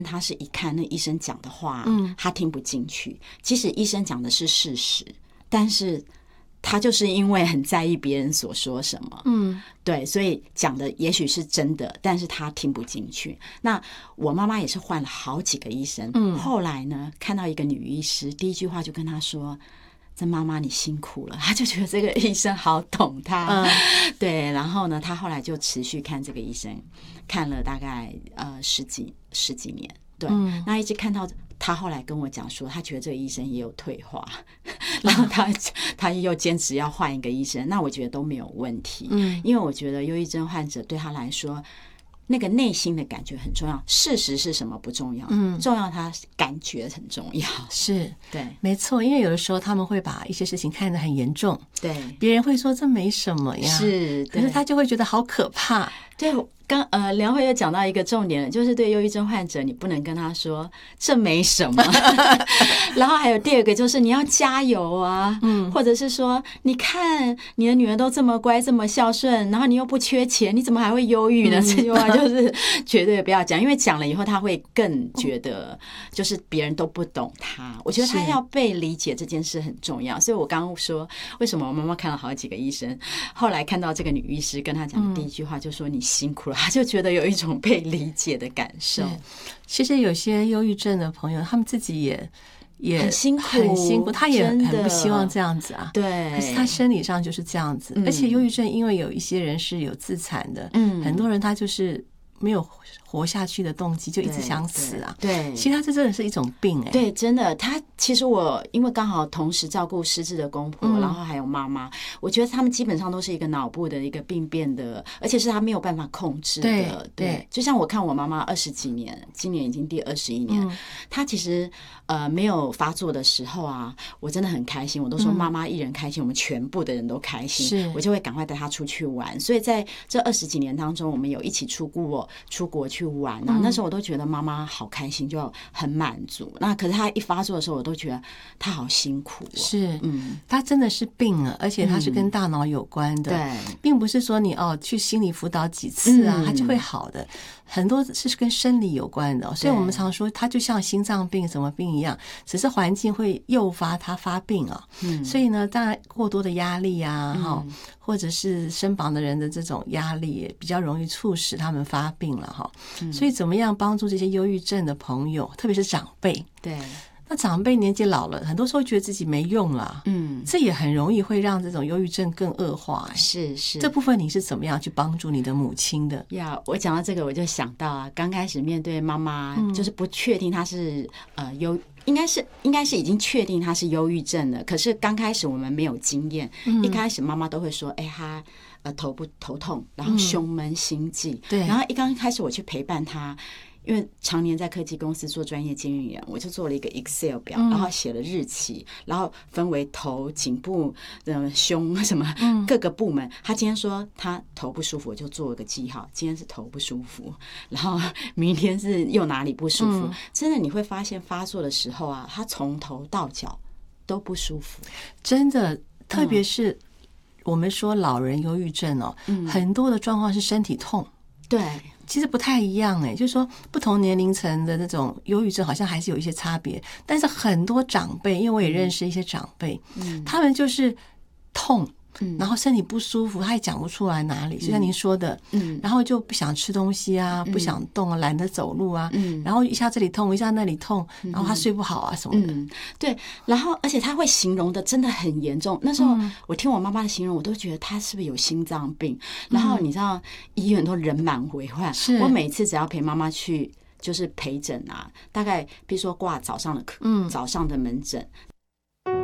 他是一看那医生讲的话，他听不进去。即使医生讲的是事实，但是他就是因为很在意别人所说什么，对，所以讲的也许是真的，但是他听不进去。那我妈妈也是换了好几个医生，后来呢，看到一个女医师，第一句话就跟她说：“这妈妈你辛苦了。”她就觉得这个医生好懂她，对。然后呢，她后来就持续看这个医生，看了大概十几年，对。那一直看到他后来跟我讲说，他觉得这个医生也有退化，然后他又坚持要换一个医生，那我觉得都没有问题，因为我觉得忧郁症患者对他来说，那个内心的感觉很重要，事实是什么不重要，重要他感觉很重要， 是， 对， 没错，因为有的时候他们会把一些事情看得很严重， 对， 别人会说这没什么呀， 是， 可是他就会觉得好可怕， 对。梁慧又讲到一个重点了，就是对忧郁症患者，你不能跟他说这没什么。然后还有第二个就是你要加油啊，或者是说你看你的女儿都这么乖这么孝顺，然后你又不缺钱，你怎么还会忧郁呢？这句话就是绝对不要讲，因为讲了以后他会更觉得就是别人都不懂他。我觉得他要被理解这件事很重要，所以我刚刚说为什么我妈妈看了好几个医生，后来看到这个女医师跟她讲的第一句话就说你辛苦了，他就觉得有一种被理解的感受。 其实有些忧郁症的朋友，他们自己也很辛苦， 他也很不希望这样子啊。 对， 可是他生理上就是这样子，而且忧郁症因为有一些人是有自残的，很多人他就是没有活下去的动机，就一直想死啊。 对， 其实他这真的是一种病哎。 对，真的，他其实我因为刚好同时照顾失智的公婆，然后还有妈妈，我觉得他们基本上都是一个脑部的一个病变的，而且是他没有办法控制的。对，就像我看我妈妈20几年，今年已经第21年，她其实没有发作的时候啊，我真的很开心，我都说妈妈一人开心，我们全部的人都开心，我就会赶快带她出去玩。所以在这20几年当中，我们有一起出国去玩啊，那时候我都觉得妈妈好开心，就很满足。那可是她一发作的时候，我都觉得她好辛苦是，她真的是病了，而且她是跟大脑有关的， 对， 并不是说你去心理辅导几次啊，她就会好的。很多是跟生理有关的，所以我们常说它就像心脏病什么病一样，只是环境会诱发它发病啊。所以呢，当然过多的压力啊，或者是身旁的人的这种压力，也比较容易促使他们发病了哈。所以怎么样帮助这些忧郁症的朋友，特别是长辈？ 对。 那长辈年纪老了，很多时候觉得自己没用了，这也很容易会让这种忧郁症更恶化。是，这部分你是怎么样去帮助你的母亲的？ 我讲到这个，我就想到啊，刚开始面对妈妈，就是不确定她是应该是已经确定她是忧郁症了，可是刚开始我们没有经验，一开始妈妈都会说，她头痛，然后胸闷心悸，对，然后一刚开始我去陪伴她。因为常年在科技公司做专业经理人，我就做了一个 Excel 表，然后写了日期，然后分为头、颈部、胸什么各个部门。他今天说他头不舒服，我就做了个记号，今天是头不舒服，然后明天是又哪里不舒服。真的你会发现发作的时候啊，他从头到脚都不舒服， 真的，特别是我们说老人忧郁症很多的状况是身体痛，对。其实不太一样就是说不同年龄层的那种忧郁症好像还是有一些差别，但是很多长辈，因为我也认识一些长辈，他们就是痛，然后身体不舒服，他也讲不出来哪里，就像您说的，然后就不想吃东西啊，不想动啊，懒得走路啊，然后一下这里痛，一下那里痛，然后他睡不好啊什么的， 对，然后而且他会形容的真的很严重。那时候我听我妈妈的形容，我都觉得他是不是有心脏病？然后你知道医院都人满为患，我每次只要陪妈妈去。就是陪诊啊，大概比如说挂早上的课，早上的门诊，